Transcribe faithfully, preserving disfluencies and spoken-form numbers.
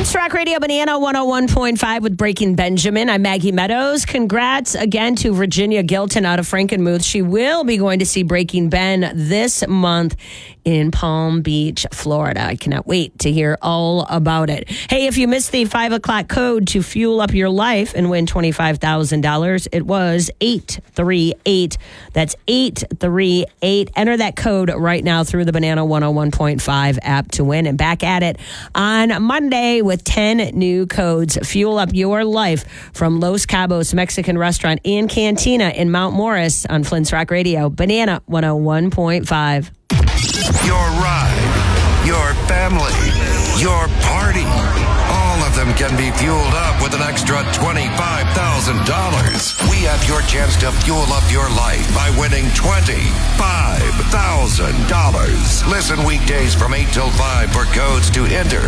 Flint's Rock Radio, Banana one oh one point five with Breaking Benjamin. I'm Maggie Meadows. Congrats again to Virginia Gilton out of Frankenmuth. She will be going to see Breaking Ben this month in Palm Beach, Florida. I cannot wait to hear all about it. Hey, if you missed the five o'clock code to fuel up your life and win twenty-five thousand dollars, it was eight three eight. That's eight three eight. Enter that code right now through the Banana one oh one point five app to win. And back at it on Monday with ten new codes. Fuel up your life from Los Cabos Mexican Restaurant and Cantina in Mount Morris on Flint's Rock Radio. Banana one oh one point five. Your ride, your family, your party. All of them can be fueled up with an extra twenty-five thousand dollars. We have your chance to fuel up your life by winning twenty-five thousand dollars. Listen weekdays from eight till five for codes to enter